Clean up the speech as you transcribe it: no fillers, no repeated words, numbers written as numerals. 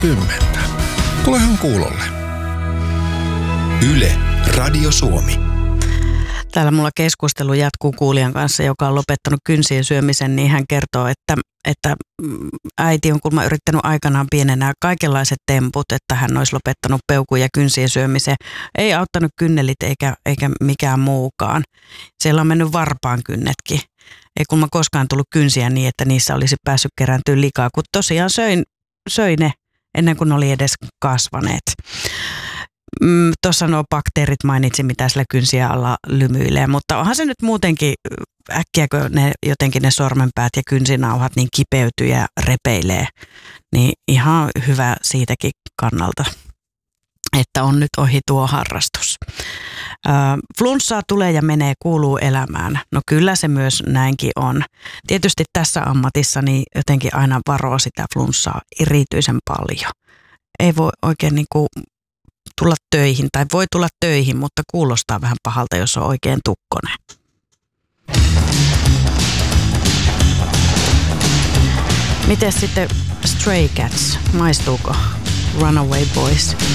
Tulehan kuulolle. Yle, Radio Suomi. Täällä mulla keskustelu jatkuu kuulijan kanssa, joka on lopettanut kynsien syömisen, niin hän kertoo, että äiti on kuulemma yrittänyt aikanaan pienenä kaikenlaiset temput, että hän olisi lopettanut peukun ja kynsien syömisen. Ei auttanut kynnelit eikä mikään muukaan. Siellä on mennyt varpaan kynnetkin. Ei kuulemma koskaan tullut kynsiä niin, että niissä olisi päässyt kerääntyä likaa, kun tosiaan söi ne ennen kuin ne oli edes kasvaneet. Tuossa nuo bakteerit mainitsin, mitä sillä kynsiä alla lymyilee, mutta onhan se nyt muutenkin äkkiäkö ne jotenkin ne sormenpäät ja kynsinauhat niin kipeytyy ja repeilee, niin ihan hyvä siitäkin kannalta, että on nyt ohi tuo harrastus. Flunssaa tulee ja menee, kuuluu elämään. No kyllä se myös näinkin on. Tietysti tässä ammatissa niin jotenkin aina varoo sitä flunssaa erityisen paljon. Ei voi oikein niin kuin tulla töihin, tai voi tulla töihin, mutta kuulostaa vähän pahalta, jos on oikein tukkonen. Miten sitten Stray Cats? Maistuuko Runaway Boys?